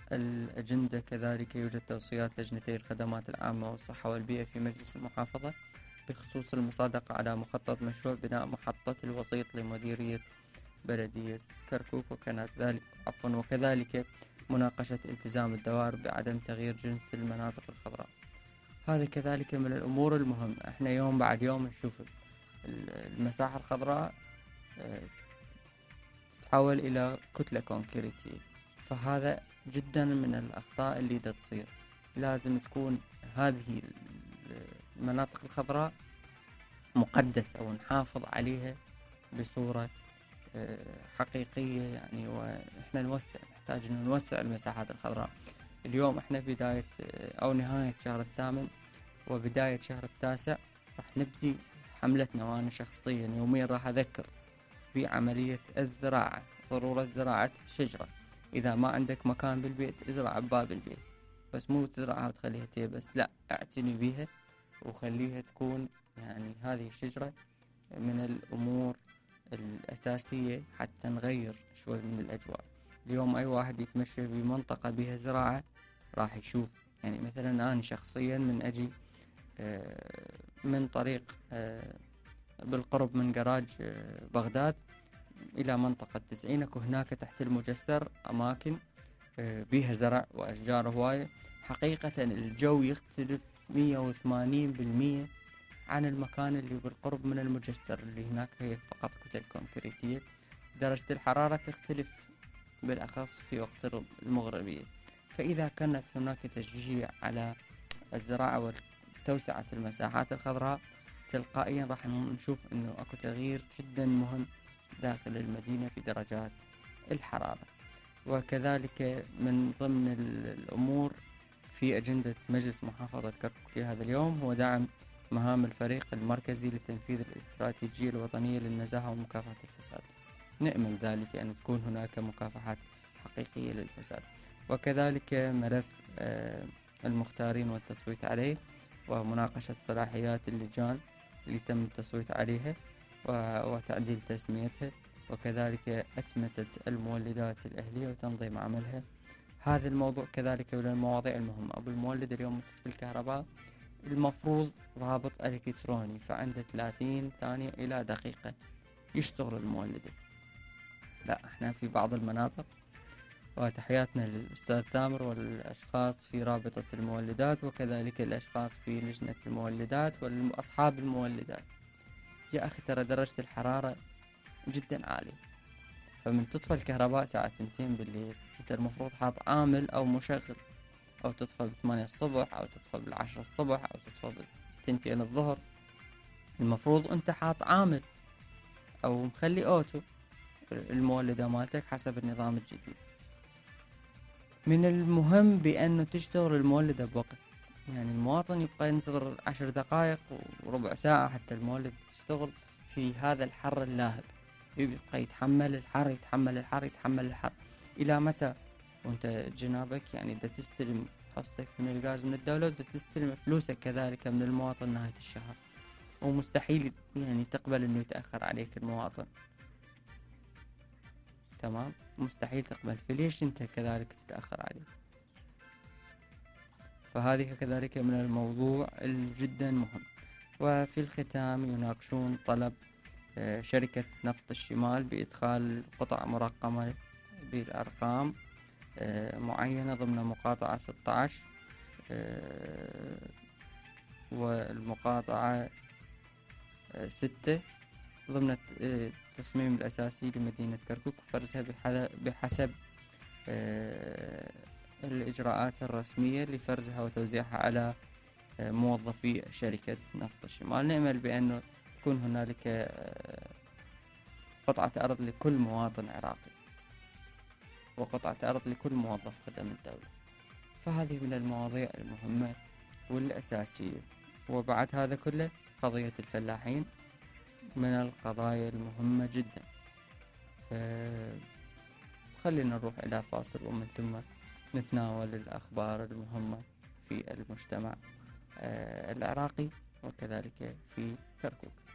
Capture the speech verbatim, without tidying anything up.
الأجندة كذلك يوجد توصيات لجنتي الخدمات العامة والصحة والبيئة في مجلس المحافظة بخصوص المصادقة على مخطط مشروع بناء محطة الوسيط لمديرية بلدية كركوك، وكذلك عفوا وكذلك مناقشة التزام الدوائر بعدم تغيير جنس المناطق الخضراء. هذا كذلك من الأمور المهمة. احنا يوم بعد يوم نشوف المساحة الخضراء تتحول إلى كتلة كونكريتية، فهذا جدا من الأخطاء اللي دا تصير. لازم تكون هذه المناطق الخضراء مقدسة ونحافظ عليها بصورة حقيقية يعني، وإحنا نوسع نحتاج أن نوسع المساحات الخضراء. اليوم إحنا بداية أو نهاية شهر الثامن وبداية شهر التاسع راح نبدي حملتنا، وأنا شخصيا يوميا راح أذكر بعملية الزراعة، ضرورة زراعة شجرة. إذا ما عندك مكان بالبيت ازرع بباب البيت، بس مو تزرعها وتخليها تيبس، لا، اعتني بيها وخليها تكون يعني هذه الشجرة من الأمور الأساسية حتى نغير شوي من الأجواء. اليوم أي واحد يتمشى بمنطقة بها زراعة راح يشوف، يعني مثلا أنا شخصيا من أجي من طريق بالقرب من جراج بغداد إلى منطقة تسعين، وهناك تحت المجسر أماكن بيها زرع وأشجار هواية. حقيقة الجو يختلف مية وثمانين بالمية عن المكان اللي بالقرب من المجسر اللي هناك هي فقط كتل كونكريتية. درجة الحرارة تختلف بالأخص في وقت المغربية. فإذا كانت هناك تشجيع على الزراعة وتوسعة المساحات الخضراء، تلقائيا راح نشوف أنه أكو تغيير جدا مهم داخل المدينة في درجات الحرارة. وكذلك من ضمن الأمور في أجندة مجلس محافظة كركوك في هذا اليوم هو دعم مهام الفريق المركزي لتنفيذ الاستراتيجية الوطنية للنزاهة ومكافحة الفساد. نأمل ذلك أن تكون هناك مكافحات حقيقية للفساد. وكذلك ملف المختارين والتصويت عليه ومناقشة صلاحيات اللجان اللي تم التصويت عليها وتعديل تسميتها، وكذلك أتمتة المولدات الأهلية وتنظيم عملها. هذا الموضوع كذلك من المواضيع المهمة. أبو المولد اليوم متصل الكهرباء المفروض رابط إلكتروني، فعنده ثلاثين ثانية إلى دقيقة يشتغل المولد. لا، احنا في بعض المناطق، وتحياتنا للأستاذ تامر والأشخاص في رابطة المولدات وكذلك الأشخاص في لجنة المولدات والأصحاب المولدات، يا أخي ترى درجة الحرارة جدا عالية، فمن تطفى الكهرباء ساعة ثنتين بالليل انت المفروض حاط عامل أو مشغل، أو تطفى بثمانية الصبح أو تطفى بالعشرة الصبح أو تطفى بالثنتين الظهر، المفروض انت حاط عامل أو مخلي أوتو المولدة مالتك حسب النظام الجديد. من المهم بأنه تشتغل المولدة بوقت، يعني المواطن يبقى ينتظر عشر دقائق وربع ساعة حتى المولد تشتغل في هذا الحر اللاهب، يبقى يتحمل الحر يتحمل الحر يتحمل الحر إلى متى؟ وانت جنابك يعني دا تستلم حصتك من الغاز من الدولة ودا تستلم فلوسك كذلك من المواطن نهاية الشهر، ومستحيل يعني تقبل انه يتأخر عليك المواطن، تمام؟ مستحيل تقبل، فليش انت كذلك تتأخر عليه؟ فهذه كذلك من الموضوع الجدا مهم. وفي الختام يناقشون طلب شركة نفط الشمال بإدخال قطع مرقمة بالأرقام معينة ضمن مقاطعة ستة عشر والمقاطعة ستة ضمن التصميم الأساسي لمدينة كركوك، وفرزها بحسب الإجراءات الرسمية لفرزها وتوزيعها على موظفي شركة نفط الشمال. نأمل بأنه تكون هنالك قطعة أرض لكل مواطن عراقي وقطعة أرض لكل موظف خدم الدولة. فهذه من المواضيع المهمة والأساسية. وبعد هذا كله قضية الفلاحين من القضايا المهمة جدا. خلينا نروح إلى فاصل ومن ثم نتناول الأخبار المهمة في المجتمع العراقي وكذلك في كركوك.